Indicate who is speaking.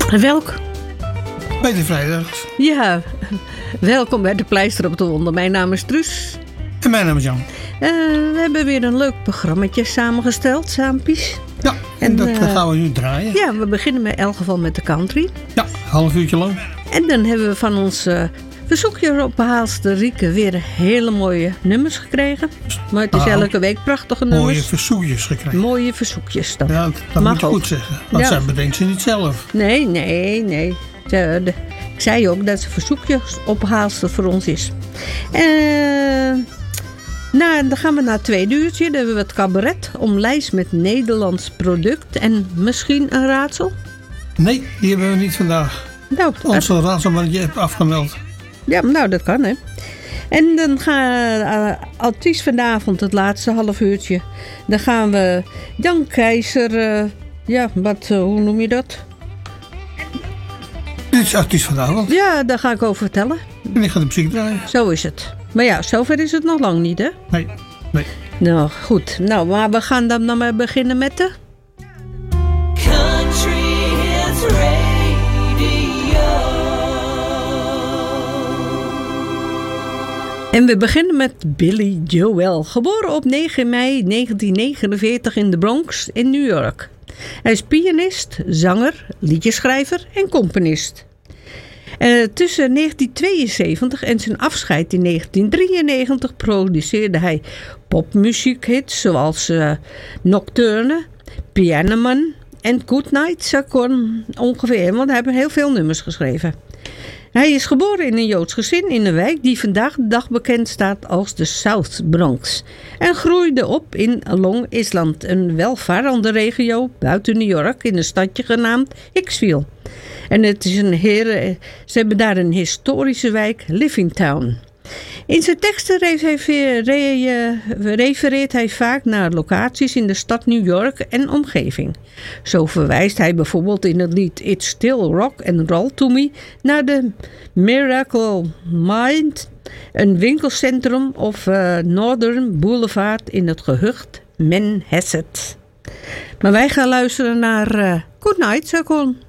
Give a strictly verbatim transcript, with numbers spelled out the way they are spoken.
Speaker 1: En welk?
Speaker 2: Bij de vrijdags.
Speaker 1: Ja, welkom bij de Pleister op de Wonden. Mijn naam is Truus.
Speaker 2: En mijn naam is Jan.
Speaker 1: Uh, we hebben weer een leuk programmaatje samengesteld, Saampies.
Speaker 2: Ja, en, en dat uh, gaan we nu draaien.
Speaker 1: Ja, we beginnen met, in elk geval met de country.
Speaker 2: Ja, een half uurtje lang.
Speaker 1: En dan hebben we van ons uh, verzoekje op Haalste Rieke weer hele mooie nummers gekregen. Maar het is ah, elke week prachtige nummers.
Speaker 2: Mooie verzoekjes gekregen.
Speaker 1: Mooie verzoekjes. Dat,
Speaker 2: ja, dat
Speaker 1: mag
Speaker 2: moet je
Speaker 1: ook.
Speaker 2: goed zeggen. Want ja. zij bedenkt ze niet zelf.
Speaker 1: Nee, nee, nee. De, de, ik zei ook dat ze verzoekjes ophaalster voor ons is. Uh, nou, dan gaan we naar het tweede uurtje. Dan hebben we het cabaret. Omlijst met Nederlands product. En misschien een raadsel?
Speaker 2: Nee, die hebben we niet vandaag.
Speaker 1: Nou,
Speaker 2: Onze uh, raadsel, maar je hebt afgemeld.
Speaker 1: Ja, nou dat kan hè. En dan gaan uh, artiest vanavond, het laatste half uurtje. Dan gaan we Jan Keizer, uh, ja, wat, uh, hoe noem je dat?
Speaker 2: Dit is artiest vanavond.
Speaker 1: Ja, daar ga ik over vertellen.
Speaker 2: En ik ga de muziek draaien.
Speaker 1: Zo is het. Maar ja, zover is het nog lang niet, hè?
Speaker 2: Nee, nee.
Speaker 1: Nou, goed. Nou, maar we gaan dan, dan maar beginnen met de...
Speaker 3: Country Hits Radio.
Speaker 1: En we beginnen met Billy Joel. Geboren op negen mei negentien negenenveertig in de Bronx in New York. Hij is pianist, zanger, liedjeschrijver en componist. Uh, tussen negentien tweeënzeventig en zijn afscheid in negentien drieënnegentig produceerde hij popmuziekhits zoals uh, Nocturne, Piano Man en Good Night. Zo kon ongeveer, want hij heeft heel veel nummers geschreven. Hij is geboren in een Joods gezin in een wijk die vandaag de dag bekend staat als de South Bronx. En groeide op in Long Island, een welvarende regio buiten New York in een stadje genaamd Hicksville. En het is een heren, ze hebben daar een historische wijk, Living Town. In zijn teksten refereert hij vaak naar locaties in de stad New York en omgeving. Zo verwijst hij bijvoorbeeld in het lied It's Still Rock and Roll to Me naar de Miracle Mind, een winkelcentrum of uh, Northern Boulevard in het gehucht Manhasset. Maar wij gaan luisteren naar uh, Good Night, Sakon.